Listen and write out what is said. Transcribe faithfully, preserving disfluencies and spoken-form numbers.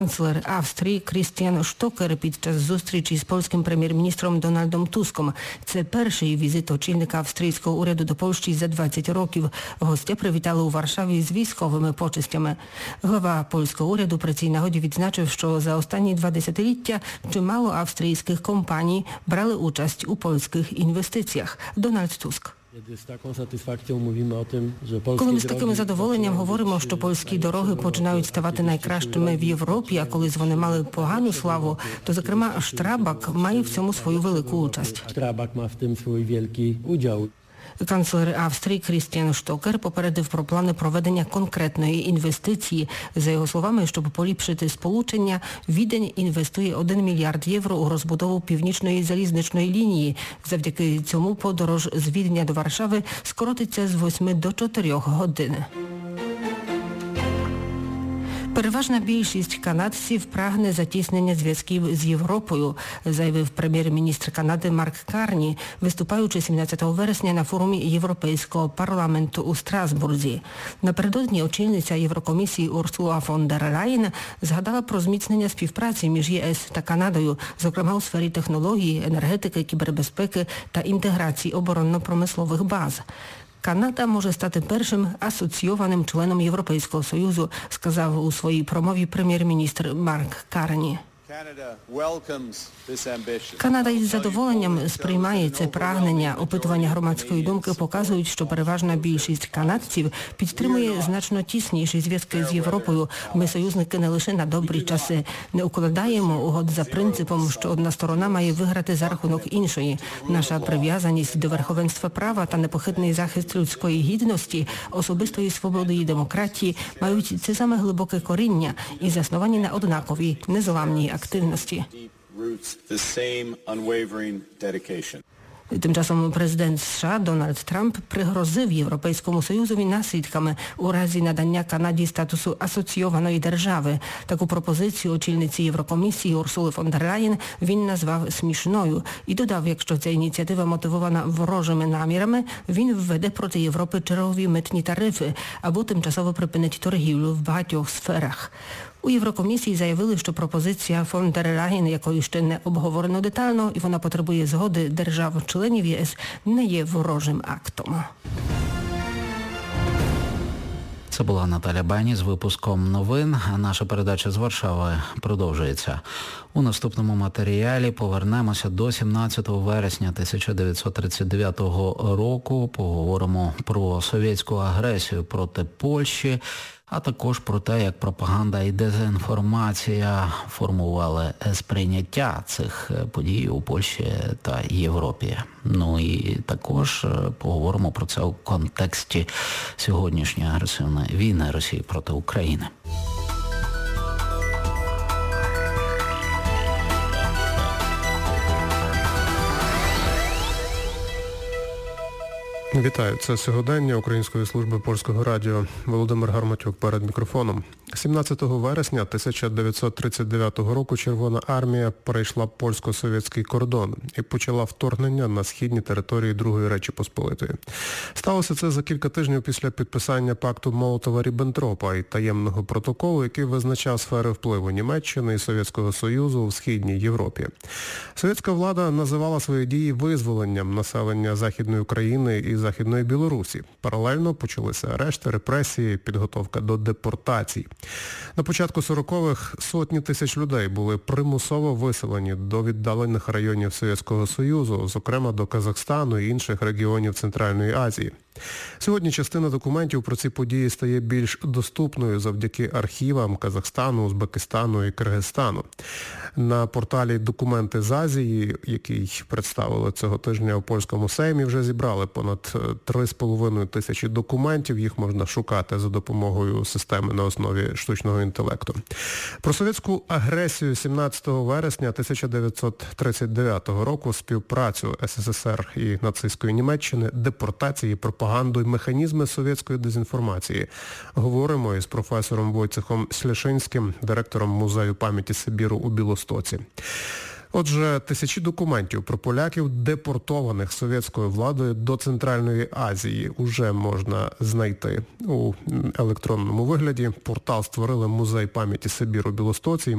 Канцлер Австрії Крістіан Штокер під час зустрічі з польським прем'єр-міністром Дональдом Туском. Це перший візит очільника австрійського уряду до Польщі за двадцять років. Гостя привітали у Варшаві з військовими почестями. Глава польського уряду при цій нагоді відзначив, що за останні два десятиліття чимало австрійських компаній брали участь у польських інвестиціях. Дональд Туск. Коли ми з таким задоволенням говоримо, що польські дороги починають ставати найкращими в Європі, а колись вони мали погану славу, то, зокрема, Штрабак має в цьому свою велику участь. Штрабак має в цьому свій великий уділ. Канцлер Австрії Крістіан Штокер попередив про плани проведення конкретної інвестиції. За його словами, щоб поліпшити сполучення, Відень інвестує один мільярд євро у розбудову північної залізничної лінії. Завдяки цьому подорож з Відня до Варшави скоротиться з восьми до чотирьох годин. Переважна більшість канадців прагне затіснення зв'язків з Європою, заявив прем'єр-міністр Канади Марк Карні, виступаючи сімнадцятого вересня на форумі Європейського парламенту у Страсбурзі. Напередодні очільниця Єврокомісії Урсула фон дер Ляєн згадала про зміцнення співпраці між ЄС та Канадою, зокрема у сфері технології, енергетики, кібербезпеки та інтеграції оборонно-промислових баз. Канада може стати першим асоційованим членом Європейського Союзу, сказав у своїй промові прем'єр-міністр Марк Карні. Канада із задоволенням сприймає це прагнення. Опитування громадської думки показують, що переважна більшість канадців підтримує значно тісніші зв'язки з Європою. Ми союзники не лише на добрі часи. Не укладаємо угод за принципом, що одна сторона має виграти за рахунок іншої. Наша прив'язаність до верховенства права та непохитний захист людської гідності, особистої свободи і демократії мають це саме глибоке коріння і засновані на однаковій незламній активності. Тим часом президент США Дональд Трамп пригрозив Європейському Союзові наслідками у разі надання Канаді статусу асоційованої держави. Таку пропозицію очільниці Єврокомісії Урсули фон дер Ляєн він назвав смішною і додав, якщо ця ініціатива мотивована ворожими намірами, він введе проти Європи чергові митні тарифи або тимчасово припинить торгівлю в багатьох сферах. У Єврокомісії заявили, що пропозиція фон дер Ляєн, якою ще не обговорено детально, і вона потребує згоди держав-членів ЄС, не є ворожим актом. Це була Наталя Бані з випуском новин. Наша передача з Варшави продовжується. У наступному матеріалі повернемося до сімнадцятого вересня тисяча дев'ятсот тридцять дев'ятого року. Поговоримо про совєтську агресію проти Польщі, а також про те, як пропаганда і дезінформація формували сприйняття цих подій у Польщі та Європі. Ну і також поговоримо про це у контексті сьогоднішньої агресивної війни Росії проти України. Вітаю, це «Сьогодення» Української служби польського радіо. Володимир Гарматюк перед мікрофоном. сімнадцятого вересня тисяча дев'ятсот тридцять дев'ятого року Червона армія перейшла польсько-совєтський кордон і почала вторгнення на східні території Другої Речі Посполитої. Сталося це за кілька тижнів після підписання пакту Молотова-Ріббентропа і таємного протоколу, який визначав сфери впливу Німеччини і Совєтського Союзу у Східній Європі. Совєтська влада називала свої дії визволенням населення Західної України і Західної Білорусі. Паралельно почалися арешти, репресії, підготовка до депортацій. На початку сорокових сотні тисяч людей були примусово виселені до віддалених районів Совєтського Союзу, зокрема до Казахстану і інших регіонів Центральної Азії. Сьогодні частина документів про ці події стає більш доступною завдяки архівам Казахстану, Узбекистану і Киргизстану. На порталі «Документи з Азії», який представили цього тижня у польському Сеймі, вже зібрали понад три з половиною тисячі документів. Їх можна шукати за допомогою системи на основі штучного інтелекту. Про совєтську агресію сімнадцятого вересня тисяча дев'ятсот тридцять дев'ятого року, співпрацю СССР і нацистської Німеччини, депортації, пропаганду і механізми совєтської дезінформації. Говоримо із професором Войцехом Сляшинським, директором Музею пам'яті Сибіру у Білостоці. Отже, тисячі документів про поляків, депортованих совєтською владою до Центральної Азії, уже можна знайти у електронному вигляді. Портал створили Музей пам'яті Сибіру у Білостоці.